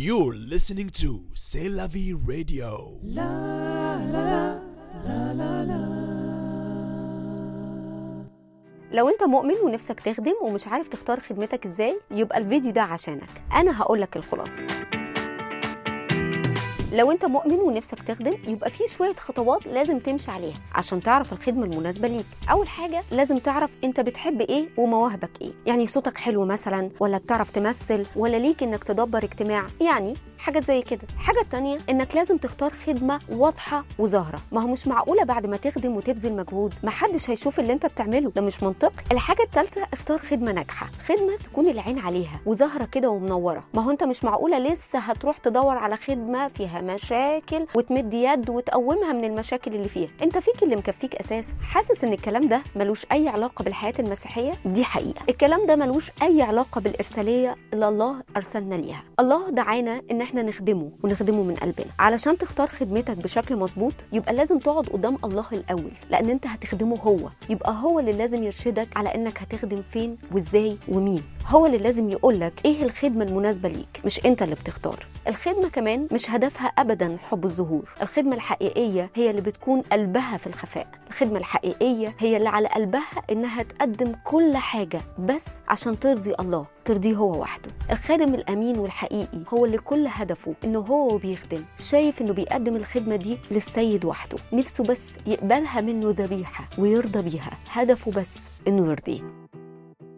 You're listening to C'est la vie radio. لو انت مؤمن ونفسك تخدم ومش عارف تختار خدمتك ازاي، يبقى الفيديو ده عشانك. انا هقولك الخلاصة. لو انت مؤمن ونفسك تخدم، يبقى في شوية خطوات لازم تمشي عليها عشان تعرف الخدمة المناسبة ليك. اول حاجة لازم تعرف انت بتحب ايه ومواهبك ايه. يعني صوتك حلو مثلا، ولا بتعرف تمثل، ولا ليك انك تدبر اجتماع، يعني حاجة زي كده. الحاجة التانية انك لازم تختار خدمة واضحة وظاهرة. ما هو مش معقولة بعد ما تخدم وتبذل مجهود محدش هيشوف اللي انت بتعمله، ده مش منطقي. الحاجة التالتة اختار خدمة ناجحة، خدمة تكون العين عليها وظاهرة كده ومنورة. ما هو انت مش معقولة لسه هتروح تدور على خدمة فيها مشاكل وتمد يد وتقومها من المشاكل اللي فيها. انت فيك اللي مكفيك اساسا. حاسس ان الكلام ده ملوش اي علاقة بالحياة المسيحية؟ دي حقيقة. الكلام ده ملوش اي علاقة بالارسالية اللي الله ارسلنا ليها. الله دعانا ان احنا نخدمه ونخدمه من قلبنا. علشان تختار خدمتك بشكل مظبوط، يبقى لازم تقعد قدام الله الاول، لان انت هتخدمه هو. يبقى هو اللي لازم يرشدك على انك هتخدم فين وازاي ومين. هو اللي لازم يقولك ايه الخدمة المناسبة ليك، مش انت اللي بتختار. الخدمة كمان مش هدفها ابدا حب الظهور. الخدمة الحقيقية هي اللي بتكون قلبها في الخفاء. الخدمة الحقيقية هي اللي على قلبها انها تقدم كل حاجة بس عشان ترضي الله، ترضيه هو وحده. الخادم الامين والحقيقي هو اللي كل هدفه انه هو بيخدم شايف انه بيقدم الخدمة دي للسيد وحده، نفسه بس يقبلها منه ذبيحة ويرضى بيها، هدفه بس انه يرضيه.